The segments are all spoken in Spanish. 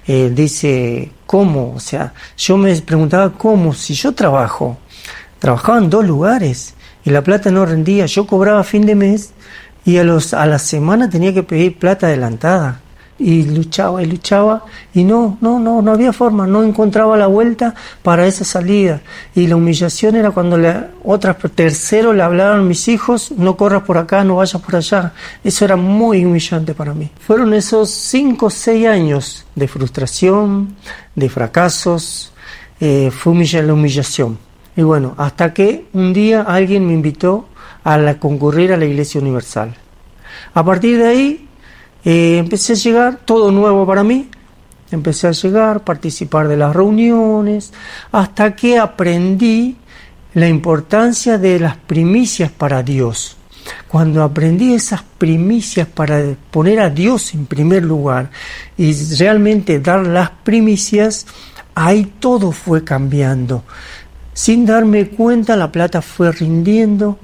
dice, ¿cómo? O sea, yo me preguntaba, ¿cómo? Si yo trabajaba en 2 lugares y la plata no rendía, yo cobraba a fin de mes y a la semana tenía que pedir plata adelantada. Y luchaba y no había forma, no encontraba la vuelta para esa salida. Y la humillación era cuando terceros le hablaban a mis hijos, no corras por acá, no vayas por allá. Eso era muy humillante para mí. Fueron esos 5 o 6 años de frustración, de fracasos, fue la humillación. Y bueno, hasta que un día alguien me invitó a concurrir a la Iglesia Universal. A partir de ahí empecé a llegar, todo nuevo para mí, empecé a llegar, participar de las reuniones, hasta que aprendí la importancia de las primicias para Dios. Cuando aprendí esas primicias para poner a Dios en primer lugar y realmente dar las primicias, ahí todo fue cambiando. Sin darme cuenta, la plata fue rindiendo.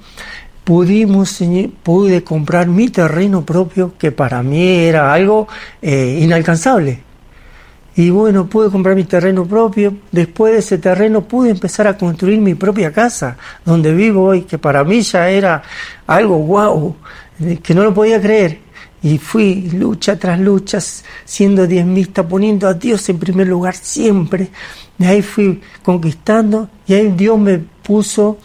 Pude comprar mi terreno propio, que para mí era algo inalcanzable. Y bueno, pude comprar mi terreno propio. Después de ese terreno pude empezar a construir mi propia casa, donde vivo hoy, que para mí ya era algo guau, que no lo podía creer. Y fui lucha tras lucha, siendo diezmista, poniendo a Dios en primer lugar siempre. De ahí fui conquistando, y ahí Dios me puso...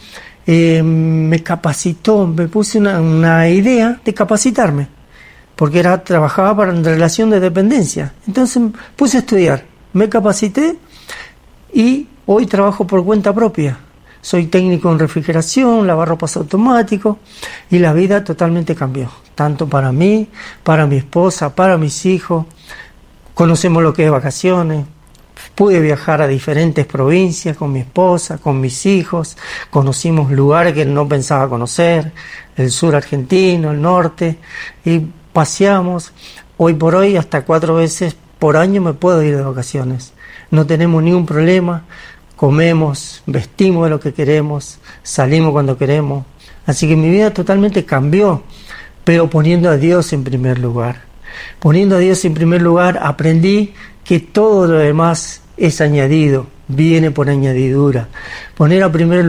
me capacitó, me puse una idea de capacitarme, porque trabajaba en relación de dependencia. Entonces puse a estudiar, me capacité y hoy trabajo por cuenta propia. Soy técnico en refrigeración, lavarropas automático, y la vida totalmente cambió, tanto para mí, para mi esposa, para mis hijos. Conocemos lo que es vacaciones. Pude viajar a diferentes provincias con mi esposa, con mis hijos. Conocimos lugares que no pensaba conocer, el sur argentino, el norte, y paseamos. Hoy por hoy hasta 4 veces por año me puedo ir de vacaciones. No tenemos ningún problema, comemos, vestimos de lo que queremos, salimos cuando queremos. Así que mi vida totalmente cambió, pero poniendo a Dios en primer lugar. Poniendo a Dios en primer lugar, aprendí que todo lo demás es añadido, viene por añadidura. Poner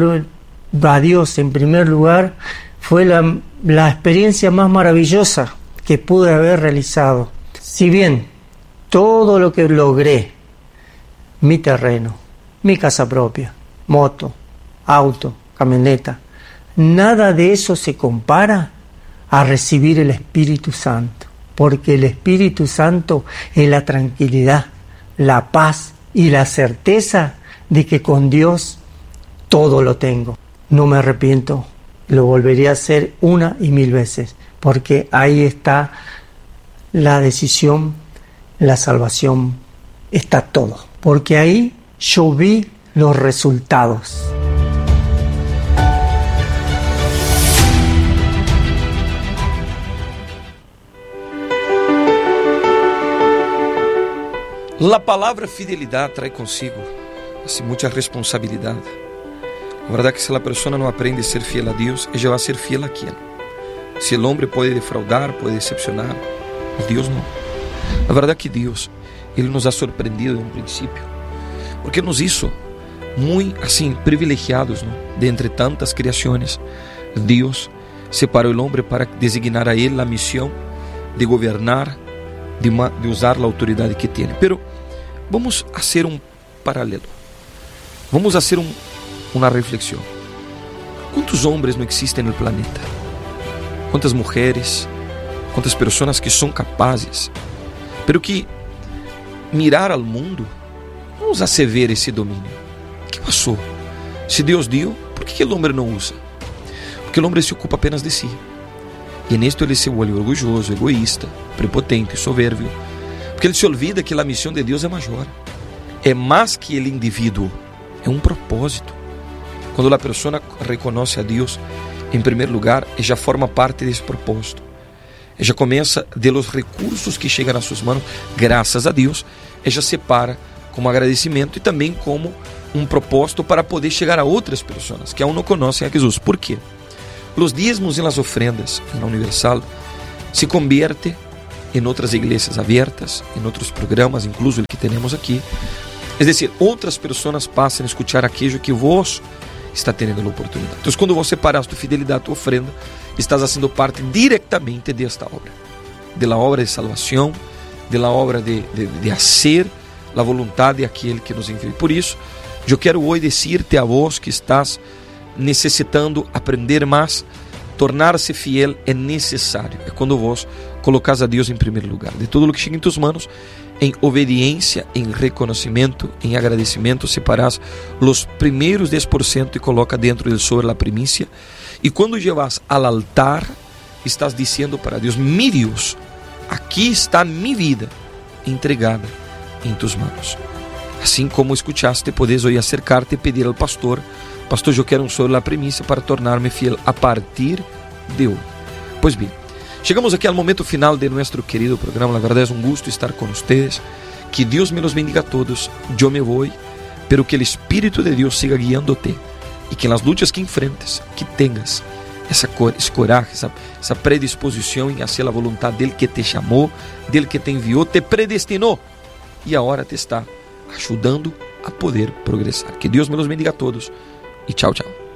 a Dios en primer lugar fue la experiencia más maravillosa que pude haber realizado. Si bien todo lo que logré, mi terreno, mi casa propia, moto, auto, camioneta, nada de eso se compara a recibir el Espíritu Santo. Porque el Espíritu Santo es la tranquilidad, la paz y la certeza de que con Dios todo lo tengo. No me arrepiento, lo volvería a hacer 1 y 1000 veces, porque ahí está la decisión, la salvación, está todo. Porque ahí yo vi los resultados. La palabra fidelidad trae consigo assim, mucha responsabilidad. La verdad que si la persona no aprende a ser fiel a Dios, ella va a ser fiel a quién. Si el hombre puede defraudar, puede decepcionar, Dios no. La verdad que Dios, Él nos ha sorprendido de un principio, porque nos hizo muy assim, privilegiados, ¿no? De entre tantas creaciones. Dios separó el hombre para designar a Él la misión de gobernar, de usar la autoridad que tiene. Pero vamos a hacer un paralelo. Vamos a hacer una reflexión. ¿Cuántos hombres no existen en el planeta? ¿Cuántas mujeres? ¿Cuántas personas que son capaces? Pero que mirar al mundo no nos hace ver ese dominio. ¿Qué pasó? Si Dios dio, ¿por qué el hombre no usa? Porque el hombre se ocupa apenas de sí. E nisto ele se vuelve orgulhoso, egoísta, prepotente, soberbio. Porque ele se olvida que a missão de Deus é maior. É mais que o indivíduo. É um propósito. Quando a pessoa reconhece a Deus em primeiro lugar, ela forma parte desse propósito. Ela começa de los recursos que chegam nas suas mãos, graças a Deus, ela separa como agradecimento e também como um propósito para poder chegar a outras pessoas que aún não conhecem a Jesus. Por quê? Los diezmos y las ofrendas en la Universal se convierte em outras igrejas abertas, em outros programas, incluso o que temos aqui. É decir, outras pessoas passam a escutar aquilo que vos está tendo a oportunidade. Então, quando você paras tu fidelidade, tu ofrenda, estás fazendo parte diretamente desta obra, da obra de salvação, da obra de fazer a vontade daquele que nos enviou. Por isso, eu quero hoje dizer-te a vos que estás necessitando aprender mais, tornar-se fiel é necessário. É quando vos colocas a Deus em primeiro lugar. De tudo o que chega em tus manos, em obediência, em reconhecimento, em agradecimento, separas os primeiros 10% e coloca dentro do sobre a primícia. E quando llevas ao altar, estás dizendo para Deus: mi Deus, aqui está mi vida entregada em tus manos. Assim como escuchaste, podes hoje acercar-te e pedir ao pastor: pastor, eu quero sobre a primícia para tornar-me fiel a partir de hoje. Pois bem, chegamos aqui ao momento final de nosso querido programa. Na verdade, é um gosto estar com vocês. Que Deus me los bendiga a todos. Eu me vou, pero que o Espírito de Deus siga guiando-te e que nas lutas que enfrentes, que tenhas esse coragem, essa predisposição em fazer a vontade dele que te chamou, dele que te enviou, te predestinou e agora te está ajudando a poder progressar. Que Deus me los bendiga a todos e tchau, tchau.